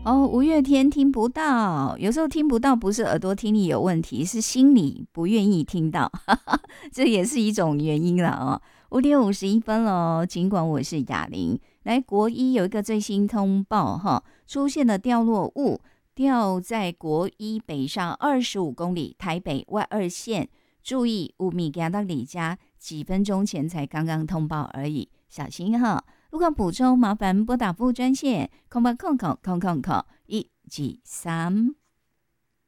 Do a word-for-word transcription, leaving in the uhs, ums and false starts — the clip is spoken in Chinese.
哦，五月天听不到，有时候听不到不是耳朵听力有问题，是心里不愿意听到，这也是一种原因啦哦。五点五十一分了，尽管我是哑铃。来，国一有一个最新通报哈，出现了掉落物，掉在国一北上二十五公里台北外二线，注意五米给到李家，几分钟前才刚刚通报而已，小心哈。如果补充，麻烦拨打服务专线空八空空空空空一几三。